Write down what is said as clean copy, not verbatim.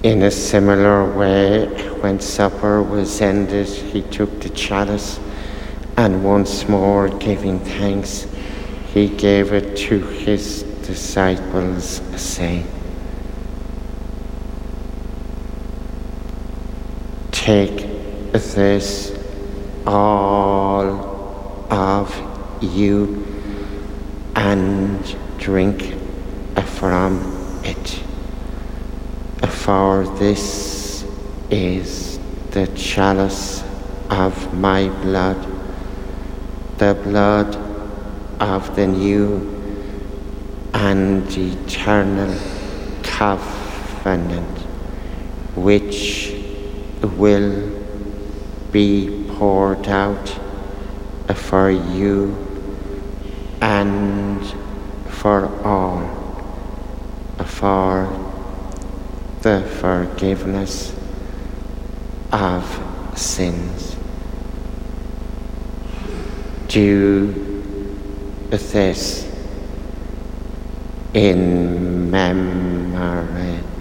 In a similar way, when supper was ended, he took the chalice, and once more giving thanks, he gave it to his disciples, saying, "Take this, all of you, and drink from it. For this is the chalice of my blood, the blood of the new and eternal covenant, which will be poured out for you and for all, for the forgiveness of sins. Do this in memory